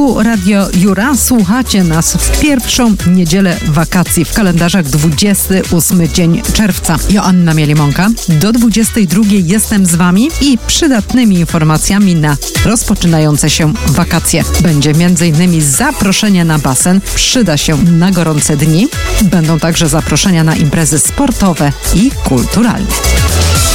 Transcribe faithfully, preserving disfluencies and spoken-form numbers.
Tu Radio Jura. Słuchacie nas w pierwszą niedzielę wakacji w kalendarzach dwudziesty ósmy dzień czerwca. Joanna Mielimonka. Do dwudziestej drugiej jestem z Wami i przydatnymi informacjami na rozpoczynające się wakacje. Będzie między innymi zaproszenie na basen. Przyda się na gorące dni. Będą także zaproszenia na imprezy sportowe i kulturalne.